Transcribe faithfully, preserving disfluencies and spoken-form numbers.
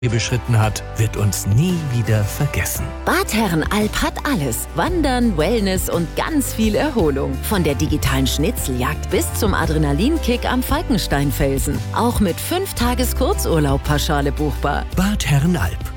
beschritten hat, wird uns nie wieder vergessen. Bad Herrenalb hat alles. Wandern, Wellness und ganz viel Erholung. Von der digitalen Schnitzeljagd bis zum Adrenalinkick am Falkensteinfelsen. Auch mit fünf Tages Kurzurlaub-Pauschale buchbar. Bad Herrenalb.